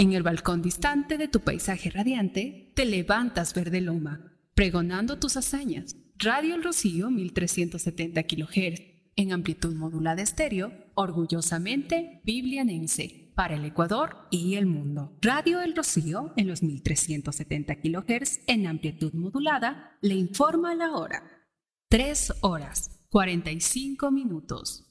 En el balcón distante de tu paisaje radiante, te levantas verde loma, pregonando tus hazañas. Radio El Rocío 1370 kHz, en amplitud modulada estéreo, orgullosamente biblianense, para el Ecuador y el mundo. Radio El Rocío, en los 1370 kHz, en amplitud modulada, le informa la hora. 3 horas, 45 minutos.